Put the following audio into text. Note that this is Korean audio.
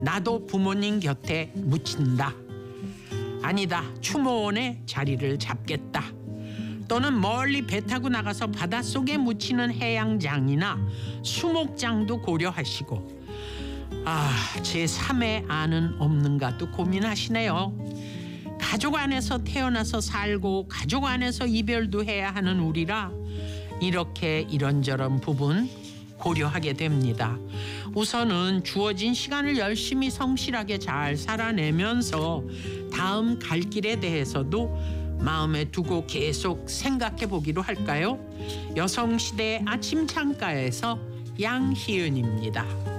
나도 부모님 곁에 묻힌다. 아니다, 추모원에 자리를 잡겠다. 또는 멀리 배 타고 나가서 바닷속에 묻히는 해양장이나 수목장도 고려하시고 제3의 안은 없는가도 고민하시네요. 가족 안에서 태어나서 살고 가족 안에서 이별도 해야 하는 우리라 이렇게 이런저런 부분 고려하게 됩니다. 우선은 주어진 시간을 열심히 성실하게 잘 살아내면서 다음 갈 길에 대해서도 마음에 두고 계속 생각해 보기로 할까요? 여성시대 아침 창가에서 양희은입니다.